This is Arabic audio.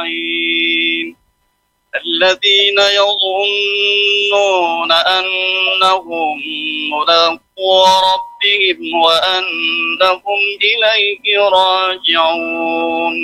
الذين يظنون أنهم ملاقو ربهم وأنهم إليه راجعون